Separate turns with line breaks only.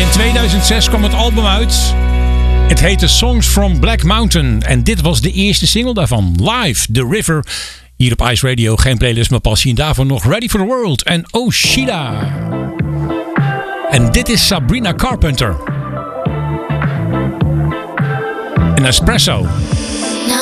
In 2006 kwam het album uit. Het heette Songs from Black Mountain. En dit was de eerste single daarvan. Live, The River. Hier op Ice Radio. Geen playlist, maar passie. En daarvoor nog Ready for the World en Oshida. En dit is Sabrina Carpenter. Een espresso.